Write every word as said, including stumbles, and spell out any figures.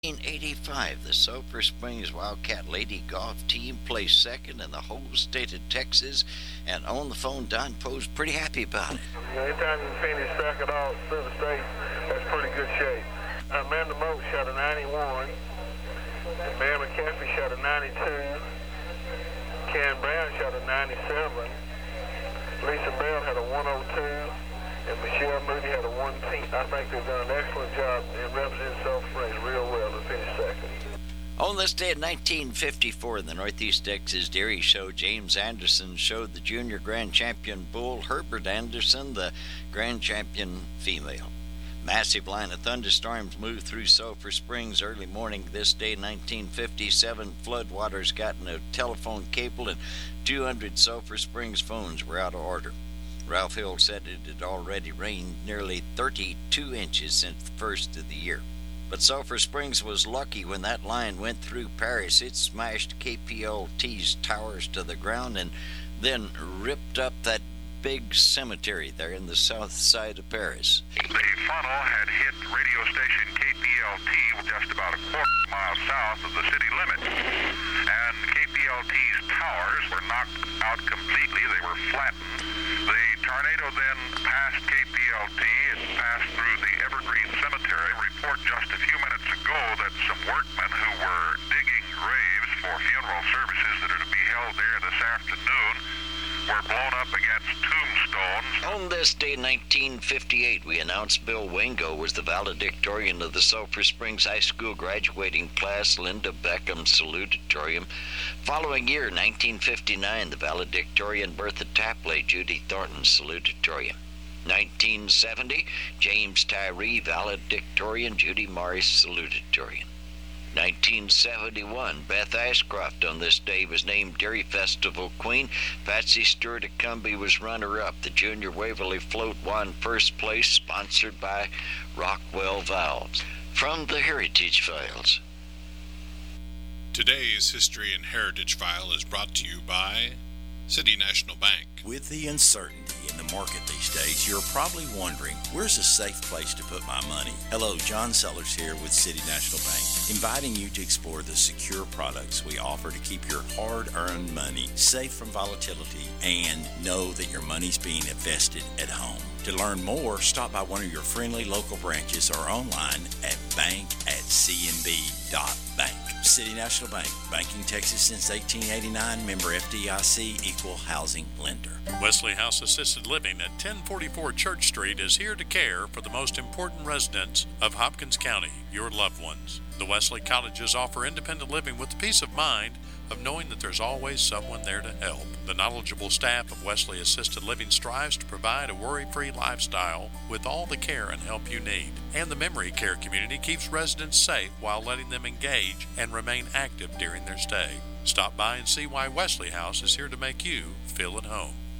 nineteen eighty-five, the Sulphur Springs Wildcat Lady Golf Team placed second in the whole state of Texas, and on the phone, Don Poe's pretty happy about it. Anytime you finish second all through the state, that's pretty good shape. Amanda Moat shot a ninety-one, and Mary McCaffrey shot a ninety-two, Ken Brown shot a ninety-seven, Lisa Bell had a one oh two, and Michelle Moody had a one ten. I think they've done an excellent job in representing Sulphur Springs real well to finish second. On this day in nineteen fifty-four, in the Northeast Texas Dairy Show, James Anderson showed the junior grand champion bull Herbert Anderson the grand champion female. Massive line of thunderstorms moved through Sulphur Springs early morning this day in nineteen fifty-seven. Floodwaters got in a telephone cable, and two hundred Sulphur Springs phones were out of order. Ralph Hill said it had already rained nearly thirty-two inches since the first of the year. But Sulphur Springs was lucky when that line went through Paris. It smashed K P L T's towers to the ground and then ripped up that big cemetery there in the south side of Paris. The funnel had hit radio station K P L T just about a quarter mile south of the city limits. And K P L T's towers were knocked out completely. They were flattened. The tornado then passed K P L T. It passed through the Evergreen Cemetery. Report just a few minutes ago that some workmen who were digging graves for funeral services that are to be held there this afternoon were blown up against tombstones. On this day in nineteen fifty-eight, we announced Bill Wingo was the valedictorian of the Sulphur Springs High School graduating class, Linda Beckham Salutatorium. Following year, nineteen fifty-nine, the valedictorian Bertha Tapley, Judy Thornton Salutatorium. nineteen seventy, James Tyree valedictorian, Judy Morris Salutatorian. nineteen seventy-one, Beth Ashcroft on this day was named Dairy Festival Queen. Patsy Stewart of Cumbie was runner-up. The Junior Waverly Float won first place, sponsored by Rockwell Valves. From the Heritage Files. Today's History and Heritage File is brought to you by City National Bank. With the uncertainty in the market these days, you're probably wondering, where's a safe place to put my money? Hello, John Sellers here with City National Bank, inviting you to explore the secure products we offer to keep your hard-earned money safe from volatility and know that your money's being invested at home. To learn more, stop by one of your friendly local branches or online at bank at c n b dot bank. City National Bank, banking Texas since eighteen eighty-nine, member F D I C, equal housing lender. Wesley House Assisted Living at ten forty-four Church Street is here to care for the most important residents of Hopkins County, your loved ones. The Wesley Cottages offer independent living with the peace of mind of knowing that there's always someone there to help. The knowledgeable staff of Wesley Assisted Living strives to provide a worry-free lifestyle with all the care and help you need. And the memory care community keeps residents safe while letting them engage and remain active during their stay. Stop by and see why Wesley House is here to make you feel at home.